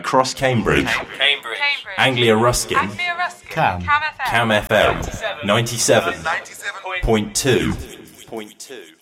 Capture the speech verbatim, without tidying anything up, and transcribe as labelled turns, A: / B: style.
A: across Cambridge.
B: Cambridge.
C: Cambridge.
A: Anglia Ruskin.
B: Anglia Ruskin.
D: Cam.
B: Cam F M.
A: Cam F M. ninety-seven
C: ninety-seven
A: point two. Point two.